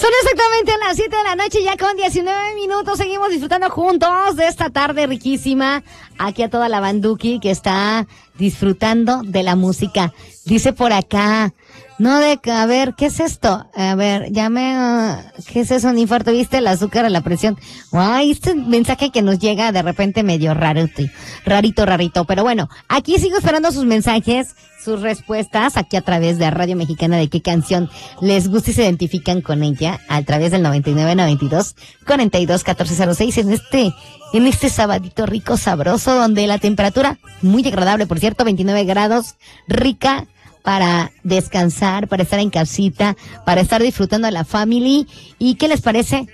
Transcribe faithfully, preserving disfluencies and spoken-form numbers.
Son exactamente las siete de la noche, ya con diecinueve minutos. Seguimos disfrutando juntos de esta tarde riquísima. Aquí a toda la banduki que está disfrutando de la música. Dice por acá, no de, a ver, ¿qué es esto? A ver, ya me, uh, ¿qué es eso? Un infarto, ¿viste? El azúcar, la presión. Ay, este mensaje que nos llega de repente medio rarito, rarito, rarito. Pero bueno, aquí sigo esperando sus mensajes, sus respuestas, aquí a través de Radio Mexicana, de qué canción les gusta y se identifican con ella, a través del noventa y nueve noventa y dos cuarenta y dos catorce cero seis, en este, en este sabadito rico, sabroso, donde la temperatura, muy agradable, por cierto, veintinueve grados, rica, para descansar, para estar en casita, para estar disfrutando de la family. ¿Y qué les parece?